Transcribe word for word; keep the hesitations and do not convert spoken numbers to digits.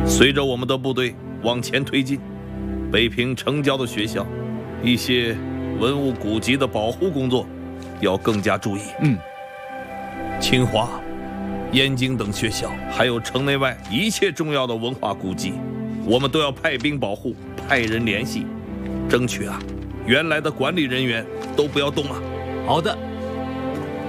随着我们的部队往前推进，北平城郊的学校，一些文物古籍的保护工作要更加注意。 嗯， 清华、燕京等学校，还有城内外一切重要的文化古迹，我们都要派兵保护，派人联系，争取啊，原来的管理人员都不要动啊。 好的，